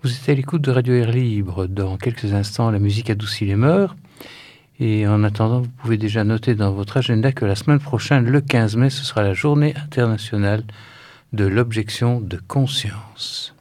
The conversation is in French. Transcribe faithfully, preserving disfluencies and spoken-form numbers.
Vous êtes à l'écoute de Radio Air Libre. Dans quelques instants, la musique adoucit les mœurs. Et en attendant, vous pouvez déjà noter dans votre agenda que la semaine prochaine, le quinze mai, ce sera la journée internationale de l'objection de conscience.